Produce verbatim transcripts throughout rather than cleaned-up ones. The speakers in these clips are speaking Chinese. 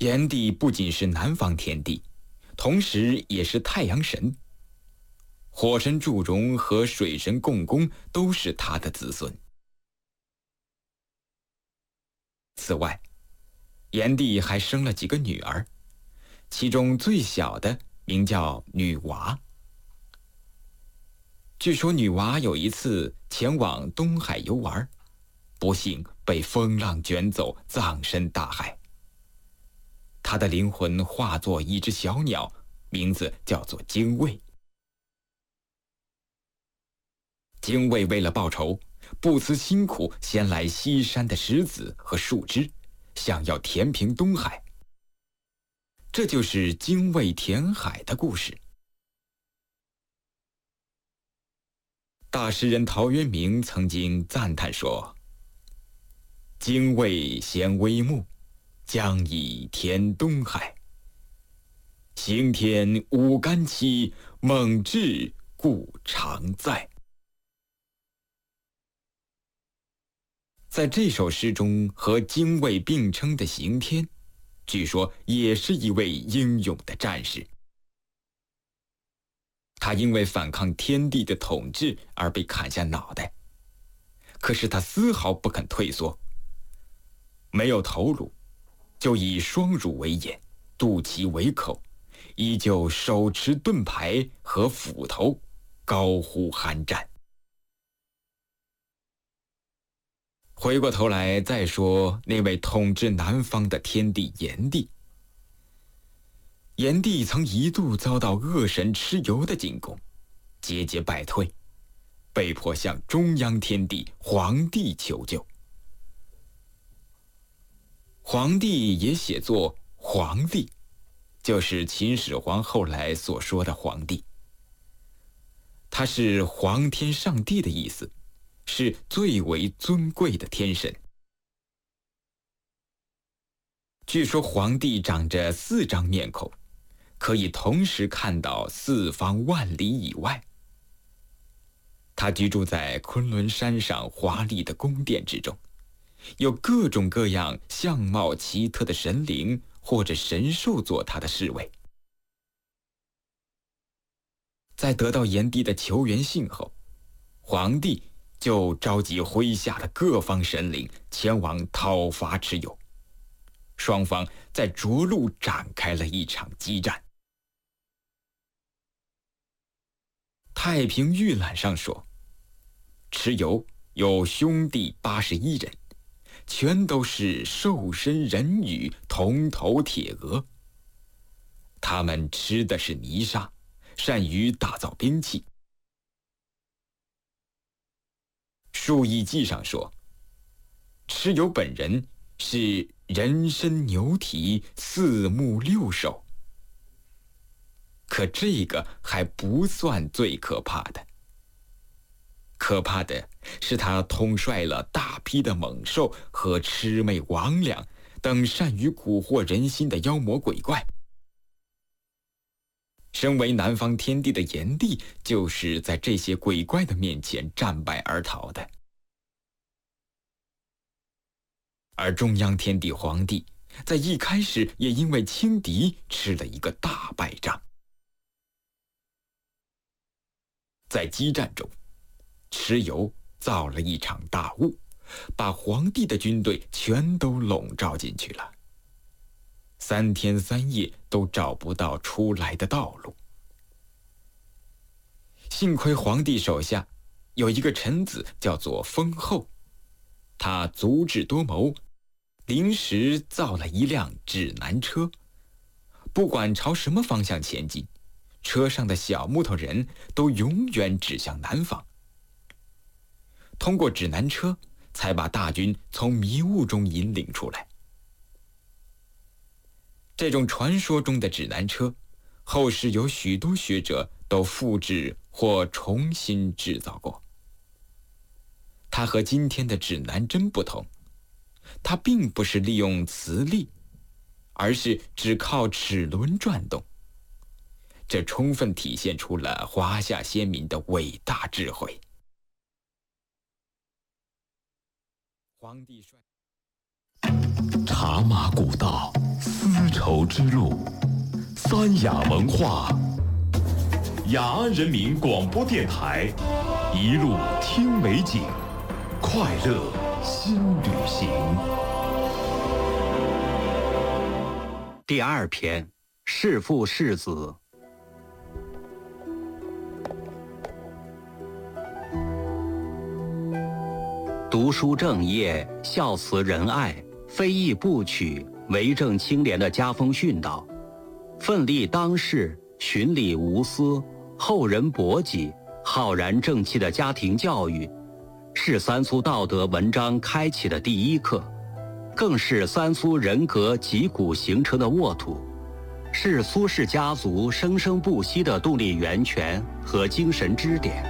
炎帝不仅是南方天帝，同时也是太阳神。火神祝融和水神共工都是他的子孙。此外，炎帝还生了几个女儿，其中最小的名叫女娃。据说女娃有一次前往东海游玩，不幸被风浪卷走，葬身大海。她的灵魂化作一只小鸟，名字叫做精卫。精卫为了报仇，不辞辛苦衔来西山的石子和树枝，想要填平东海。这就是精卫填海的故事。大诗人陶渊明曾经赞叹说：“精卫衔微木，将以填东海。行天无干期，猛志故常在。”在这首诗中，和精卫并称的刑天，据说也是一位英勇的战士。他因为反抗天帝的统治而被砍下脑袋，可是他丝毫不肯退缩。没有头颅，就以双乳为眼，肚脐为口，依旧手持盾牌和斧头，高呼酣战。回过头来再说那位统治南方的天帝炎帝。炎帝曾一度遭到恶神蚩尤的进攻，节节败退，被迫向中央天帝黄帝求救。黄帝也写作黄帝，就是秦始皇后来所说的皇帝。他是皇天上帝的意思，是最为尊贵的天神。据说皇帝长着四张面孔，可以同时看到四方万里以外。他居住在昆仑山上华丽的宫殿之中，有各种各样相貌奇特的神灵或者神兽做他的侍卫。在得到炎帝的求援信后，皇帝就召集麾下的各方神灵前往讨伐蚩尤，双方在涿鹿展开了一场激战。太平御览上说，蚩尤有兄弟八十一人，全都是兽身人羽，铜头铁额。他们吃的是泥沙，善于打造兵器。述异记上说，蚩尤本人是人身牛蹄，四目六手。可这个还不算最可怕的，可怕的是他统帅了大批的猛兽和魑魅魍魉等善于蛊惑人心的妖魔鬼怪。身为南方天帝的炎帝，就是在这些鬼怪的面前战败而逃的。而中央天帝黄帝在一开始也因为轻敌吃了一个大败仗。在激战中，蚩尤造了一场大雾，把黄帝的军队全都笼罩进去了。三天三夜都找不到出来的道路。幸亏黄帝手下有一个臣子叫做封后，他足智多谋，临时造了一辆指南车，不管朝什么方向前进，车上的小木头人都永远指向南方。通过指南车，才把大军从迷雾中引领出来。这种传说中的指南车，后世有许多学者都复制或重新制造过。它和今天的指南针不同，它并不是利用磁力，而是只靠齿轮转动。这充分体现出了华夏先民的伟大智慧。皇帝帅茶马古道丝绸之路，三雅文化。雅安人民广播电台，一路听美景，快乐新旅行。 第二篇，弑父弑子。读书正业，孝慈仁爱，非义不取，为政清廉的家风训导，奋力当世，循礼无私，厚人薄己，浩然正气的家庭教育，是三苏道德文章开启的第一课，更是三苏人格脊骨形成的沃土，是苏氏家族生生不息的动力源泉和精神支点。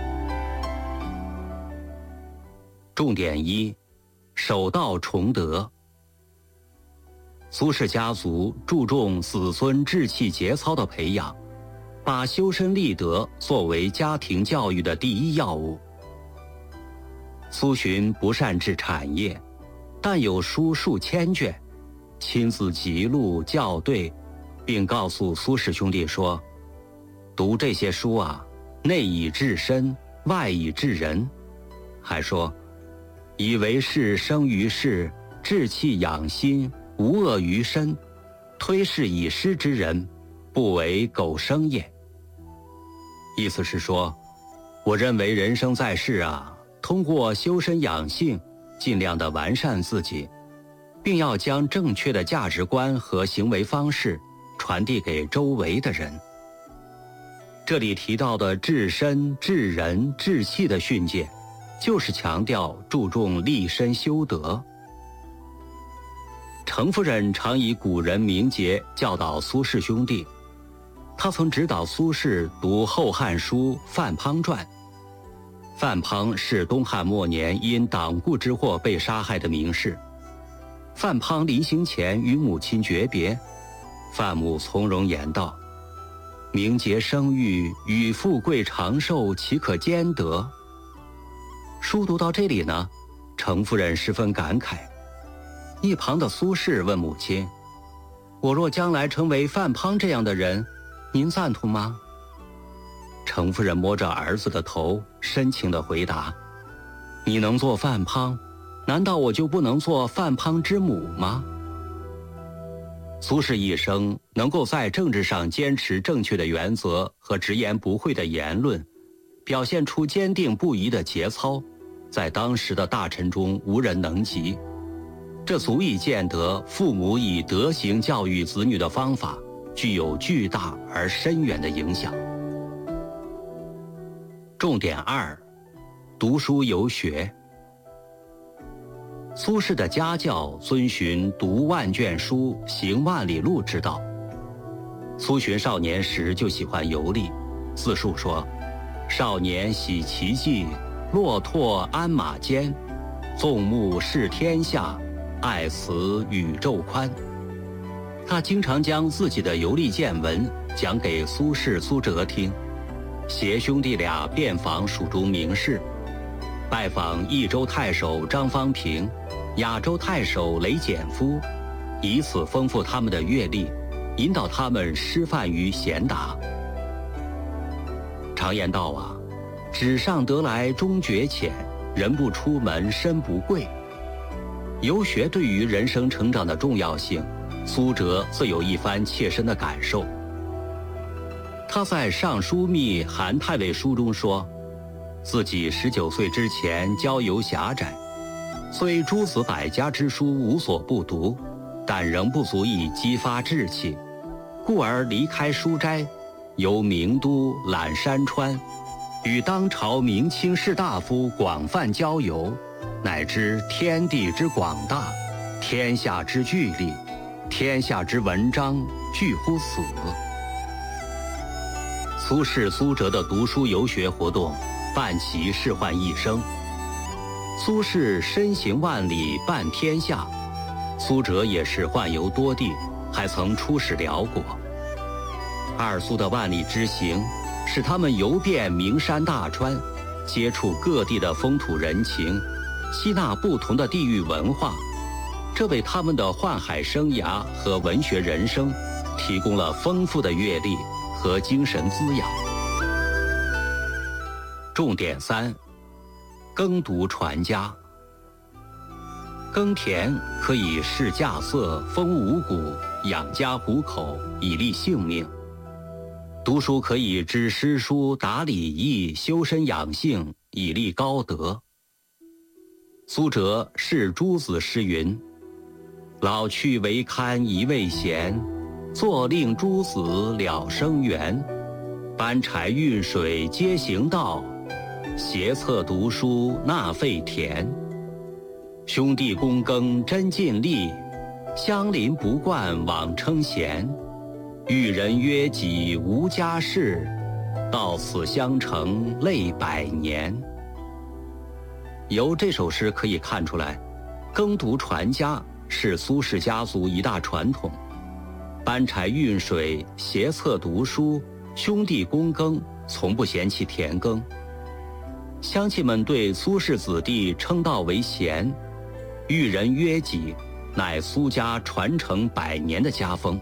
重点一，守道崇德。苏氏家族注重子孙志气节操的培养，把修身立德作为家庭教育的第一要务。苏洵不善治产业，但有书数千卷，亲自辑录校对，并告诉苏氏兄弟说：读这些书啊，内以治身，外以治人。还说：以为是生于世，志气养心，无恶于身，推是以失之人，不为苟生也。意思是说，我认为人生在世啊，通过修身养性，尽量的完善自己，并要将正确的价值观和行为方式传递给周围的人。这里提到的治身、治人、治气的训诫，就是强调注重立身修德。程夫人常以古人名节教导苏氏兄弟，他曾指导苏轼读《后汉书·范滂传》。范滂是东汉末年因党锢之祸被杀害的名士。范滂临行前与母亲诀别，范母从容言道：名节生育，与富贵长寿，岂可兼得？书读到这里呢，程夫人十分感慨。一旁的苏轼问母亲：我若将来成为范滂这样的人，您赞同吗？程夫人摸着儿子的头，深情地回答：你能做范滂，难道我就不能做范滂之母吗？苏轼一生能够在政治上坚持正确的原则和直言不讳的言论，表现出坚定不移的节操，在当时的大臣中无人能及。这足以见得父母以德行教育子女的方法具有巨大而深远的影响。重点二，读书游学。苏轼的家教遵循读万卷书，行万里路之道。苏洵少年时就喜欢游历，自述说：少年喜奇迹，骆驼鞍马间，纵目视天下，爱此宇宙宽。他经常将自己的游历见闻讲给苏轼、苏辙听，携兄弟俩遍访蜀中名士，拜访益州太守张方平、雅州太守雷简夫，以此丰富他们的阅历，引导他们师范于贤达。常言道啊，纸上得来终觉浅，人不出门身不贵。游学对于人生成长的重要性，苏辙自有一番切身的感受。他在《尚书密韩太尉书》中说，自己十九岁之前交游狭窄，虽诸子百家之书无所不读，但仍不足以激发志气，故而离开书斋，游名都、览山川，与当朝明清士大夫广泛交游，乃知天地之广大，天下之巨力，天下之文章具乎此。苏轼、苏辙的读书游学活动，伴其仕宦一生。苏轼身行万里半天下，苏辙也是宦游多地，还曾出使辽国。二苏的万里之行，使他们游遍名山大川，接触各地的风土人情，吸纳不同的地域文化， 这为他们的宦海生涯和文学人生提供了丰富的阅历和精神滋养。重点三：耕读传家。耕田可以试稼穑、丰五谷、养家糊口，以利性命；读书可以知诗书、达礼义、修身养性，以立高德。苏辙是诸子诗云：老去为堪一位贤，坐令诸子了生源。搬柴运水皆行道，携册读书纳废田。兄弟躬耕真尽力，乡邻不惯枉称贤。遇人约己无家室，到此相承累百年。由这首诗可以看出来，耕读传家是苏轼家族一大传统。搬柴运水、携册读书、兄弟躬耕，从不嫌弃田耕。乡亲们对苏氏子弟称道为贤，遇人约己，乃苏家传承百年的家风。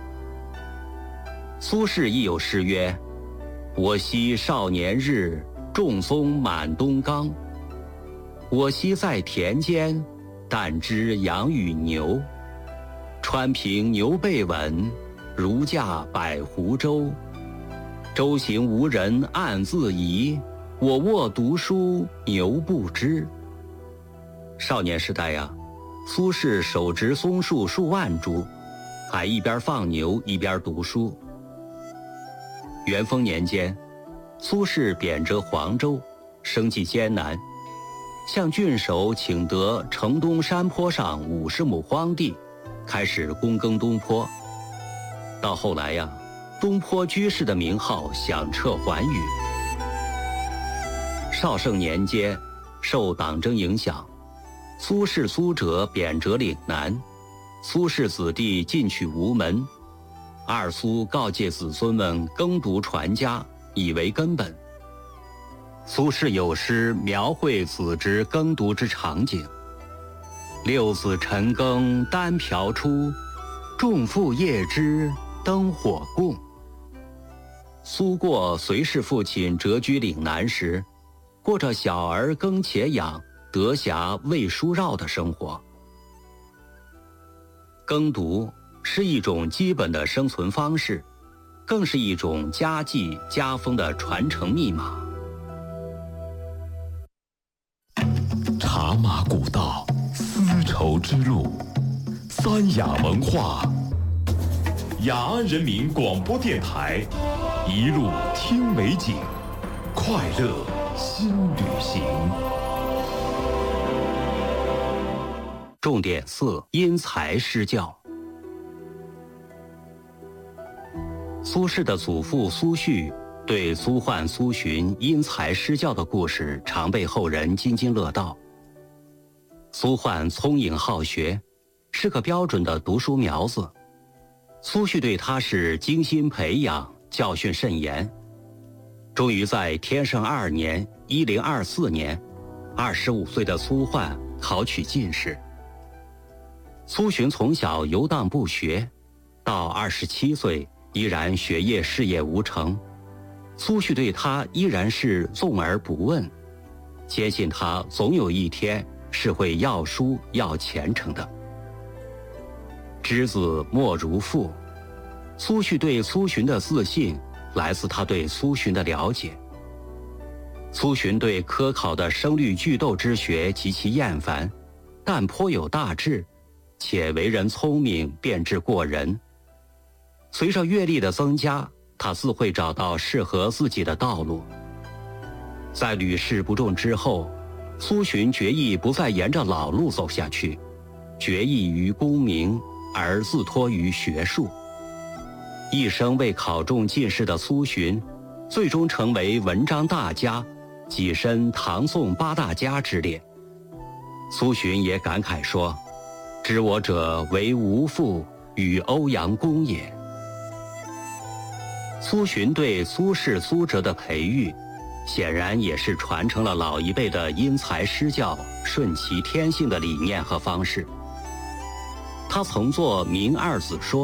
苏轼亦有诗曰：我昔少年日，种松满东冈。我昔在田间，但知养与牛。川平牛背稳，如驾百湖舟。舟行无人暗自疑，我卧读书牛不知。少年时代呀，苏轼手植松树数万株，还一边放牛一边读书。元丰年间，苏轼贬谪黄州，生计艰难，向郡守请得城东山坡上五十亩荒地，开始躬耕东坡。到后来呀，东坡居士的名号响彻寰宇。绍圣年间，受党争影响，苏轼、苏辙贬谪岭南，苏氏子弟进取无门。二苏告诫子孙们耕读传家，以为根本。苏轼有诗描绘子侄耕读之场景：六子晨耕单瓢出，众父夜织灯火供。苏过随侍父亲谪居岭南时，过着小儿耕且养，得暇喂书绕的生活。耕读是一种基本的生存方式，更是一种家技家风的传承密码。 茶马古道，丝绸之路，三雅文化。雅安人民广播电台，一路听美景，快乐新旅行。 重点四：因材施教。苏轼的祖父苏煦对苏焕、苏洵因材施教的故事常被后人津津乐道。苏焕聪颖好学，是个标准的读书苗子。苏煦对他是精心培养，教训甚严。终于在天圣二年（一零二四年），二十五岁的苏焕考取进士。苏洵从小游荡不学，到二十七岁依然学业事业无成。苏煦对他依然是纵而不问，坚信他总有一天是会要书要前程的。知子莫如父，苏煦对苏洵的自信来自他对苏洵的了解。苏洵对科考的声律句读之学极其厌烦，但颇有大志，且为人聪明，辩智过人。随着阅历的增加，他自会找到适合自己的道路。在屡试不中之后，苏洵决意不再沿着老路走下去，决意于功名而自托于学术。一生未考中进士的苏洵，最终成为文章大家，跻身唐宋八大家之列。苏洵也感慨说：知我者为吾父与欧阳公也。苏洵对苏轼、苏辙的培育，显然也是传承了老一辈的因材施教、顺其天性的理念和方式。 他曾作《明二子》说。